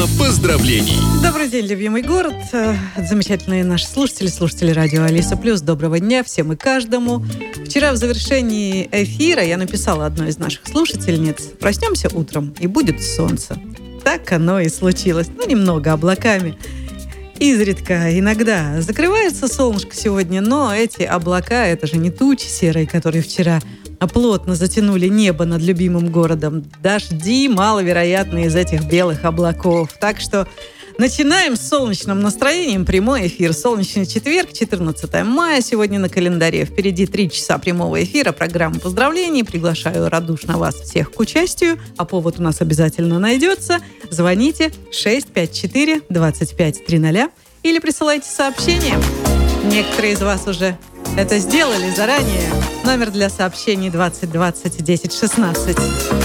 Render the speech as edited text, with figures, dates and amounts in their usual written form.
Поздравлений! Добрый день, любимый город. Замечательные наши слушатели радио Алиса Плюс. Доброго дня всем и каждому. Вчера в завершении эфира я написала одной из наших слушательниц: проснемся утром, и будет солнце. Так оно и случилось. Немного облаками. Изредка, иногда закрывается солнышко сегодня, но эти облака, это же не тучи серые, которые вчера плотно затянули небо над любимым городом. Дожди маловероятны из этих белых облаков. Так что начинаем с солнечным настроением прямой эфир. Солнечный четверг, 14 мая. Сегодня на календаре. Впереди 3 часа прямого эфира, программа поздравлений. Приглашаю радушно вас всех к участию. А повод у нас обязательно найдется. Звоните 654-2530 или присылайте сообщение. Некоторые из вас уже это сделали заранее. Номер для сообщений 20 20 10 16.